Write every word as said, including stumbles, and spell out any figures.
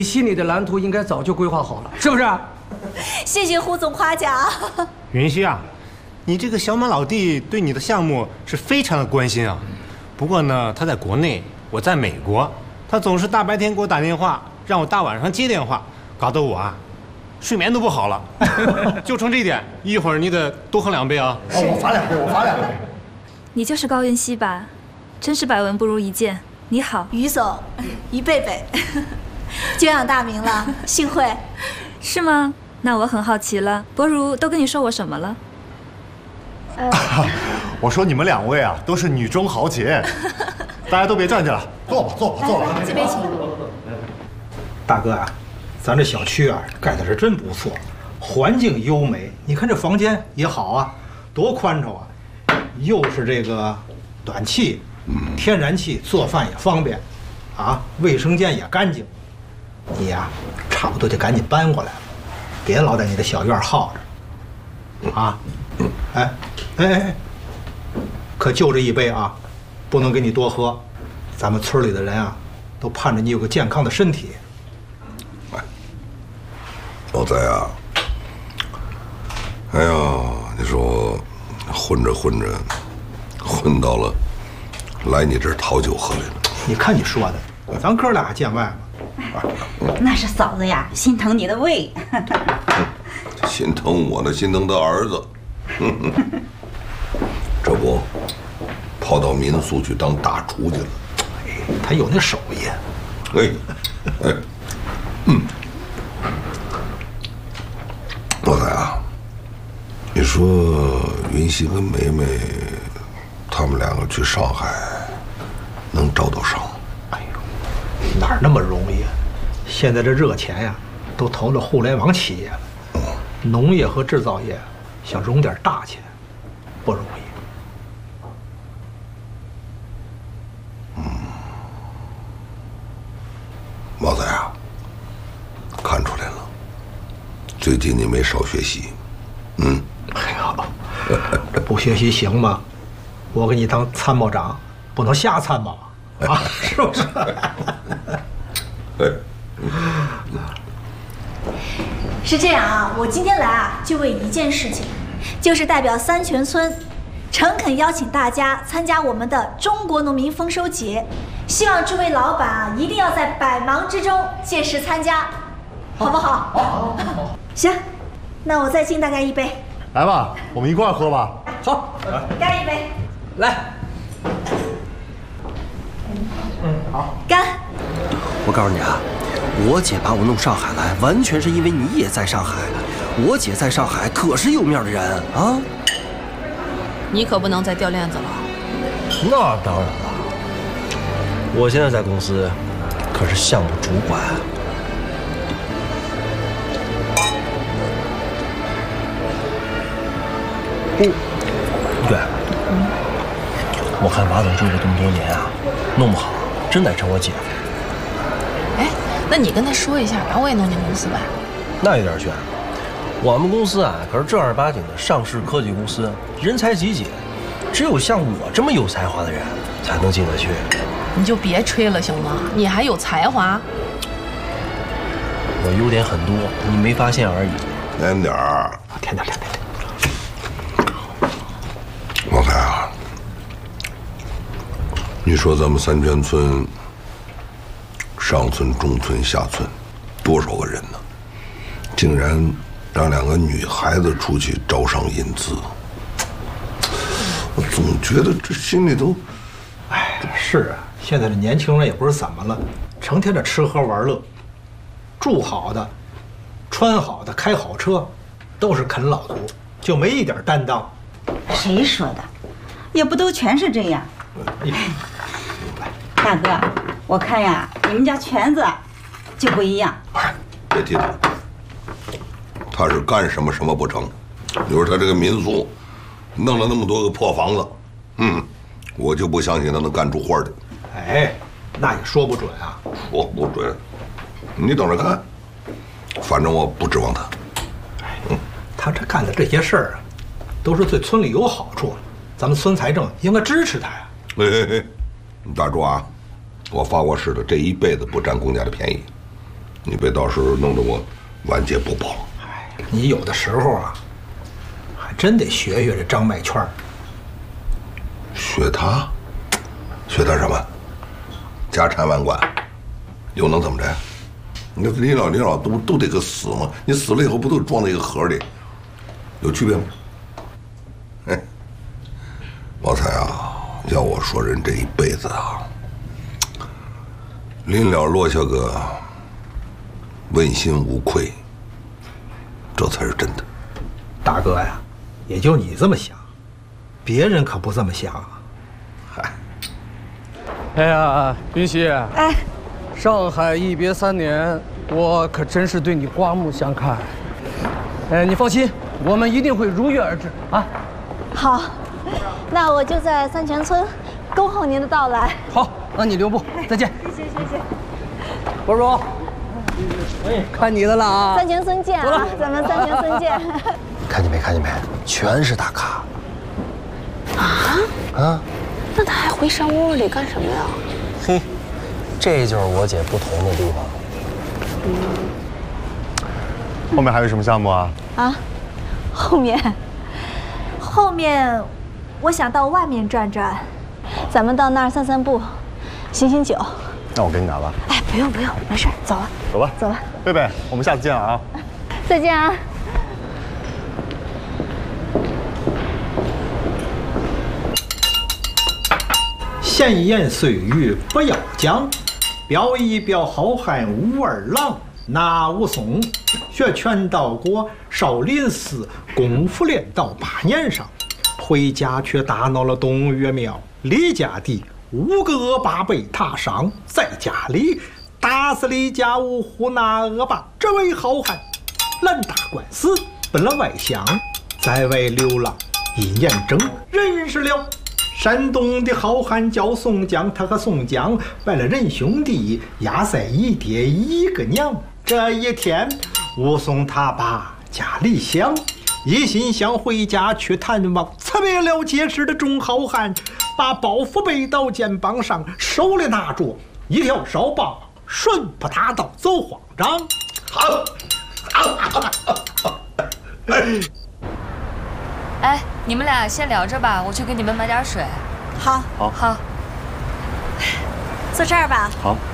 心里的蓝图应该早就规划好了，是不是？ 谢谢胡总夸奖。 云溪啊，你这个小马老弟对你的项目是非常的关心啊。不过呢，他在国内，我在美国，他总是大白天给我打电话，让我大晚上接电话，搞得我啊，睡眠都不好了。就冲这一点，一会儿你得多喝两杯啊。 哦，我罚两杯，我罚两杯。 你就是高云溪吧？真是百闻不如一见。你好， 于总，于贝贝。久仰大名了，幸会。 是吗？那我很好奇了，博如都跟你说我什么了？ 呃，我说你们两位啊，都是女中豪杰，大家都别站起来，坐吧，坐吧，坐吧。 这边请。 大哥啊，咱这小区啊盖的是真不错，环境优美。你看这房间也好啊，多宽敞啊，又是这个暖气、天然气，做饭也方便，啊，卫生间也干净。你呀、啊，差不多就赶紧搬过来了，别老在你的小院耗着，啊，哎，哎哎，可就这一杯啊，不能给你多喝，咱们村里的人啊，都盼着你有个健康的身体。 哎，老仔啊，哎呀，你说混着混着，混到了来你这儿讨酒喝来了。 你看你说的，咱哥俩见外嘛。 那是嫂子呀，心疼你的胃。 心疼我呢，心疼他儿子。这不跑到民宿去当大厨去了。 哎，他有那手艺。 哎，哎，嗯，老仔啊，你说云溪跟梅梅他们两个去上海，能找到上吗？ 哎呦，哪儿那么容易啊！现在这热钱呀，都投了互联网企业了。嗯，农业和制造业想融点大钱，不容易。 嗯，毛仔啊，看出来了，最近你没少学习。嗯， 哎呀，不学习行吗？我给你当参谋长，不能瞎参谋啊，是不是？ 哎。 是这样啊，我今天来啊，就为一件事情，就是代表三泉村，诚恳邀请大家参加我们的中国农民丰收节，希望诸位老板啊，一定要在百忙之中届时参加，好不好？好，好，好。行，那我再敬大家一杯。 来吧，我们一块儿喝吧。 好， 干一杯。 来。 嗯，好。 干。 我告诉你啊，我姐把我弄上海来，完全是因为你也在上海。我姐在上海可是有面的人啊。 你可不能再掉链子了。 那当然了，我现在在公司可是项目主管。嗯，对，我看马总追了这么多年啊，弄不好真得成我姐夫。 哎，那你跟他说一下，把我也弄进公司呗。 那有点悬。我们公司啊，可是正儿八经的上市科技公司，人才济济，只有像我这么有才华的人才能进得去。 你就别吹了行吗？你还有才华。 我优点很多，你没发现而已。 甜点儿， 甜点，甜点。 王凯啊，你说咱们三泉村上村、中村、下村多少个人呢？竟然让两个女孩子出去招商引资，我总觉得这心里都…… 哎，是啊，现在的年轻人也不是怎么了，成天的吃喝玩乐，住好的，穿好的，开好车，都是啃老族，就没一点担当。 谁说的？也不都全是这样。大哥，我看呀，你们家全子就不一样。 哎，别提他，他是干什么什么不成？你说他这个民宿弄了那么多个破房子，嗯，我就不相信他能干出活的。 哎，那也说不准啊。 说不准，你等着看。反正我不指望他。 哎，嗯，他这干的这些事儿啊，都是对村里有好处，咱们村财政应该支持他呀。 哎哎哎，大柱啊，我发过誓的，这一辈子不占公家的便宜。 你别到时候弄得我晚节不保。 哎，你有的时候啊，还真得学学这张麦圈。 学他？学他什么？家产万贯，又能怎么着？你这领导领导都都得个死吗？你死了以后不都装在一个盒里？有区别吗？哎，宝才啊，要我说，人这一辈子啊，临了落下个问心无愧，这才是真的。 大哥呀，也就你这么想，别人可不这么想啊。嗨， 哎呀，云溪， 哎， 上海一别三年，我可真是对你刮目相看。哎，你放心，我们一定会如约而至啊。 好，那我就在三泉村恭候您的到来。 好，那你留步，再见。 谢谢谢谢。 博叔，哎，看你的了啊！ 三泉村见啊，咱们三泉村见。 看见没？看见没？全是大咖。 啊啊！ 那他还回山窝里干什么呀？ 嘿，这就是我姐不同的地方。 后面还有什么项目啊？ 啊，后面，后面，我想到外面转转，咱们到那儿散散步，醒醒酒。 那我给你拿吧。 哎，不用不用，没事，走了。 走吧， 走吧。 贝贝，我们下次见啊！ 再见啊！ 闲言碎语不要讲，表一表好汉武二郎。那武松学拳道过少林寺，功夫练到八年上，回家却打闹了东岳庙。李家的五个恶霸被他伤，在家里打死李家五虎那恶霸。这位好汉拦打官司，奔了外乡，在外流浪一年整，认识了山东的好汉叫宋江，他和宋江拜了仁兄弟，压在一爹一个娘。这一天，武松他爸家里乡，一心想回家去探望，辞别了结识的众好汉，把包袱背到肩膀上，手里拿着一条烧棒，顺坡大道走慌张。好， 哎，你们俩先聊着吧，我去给你们买点水。 好， 好， 好，坐这儿吧。 好。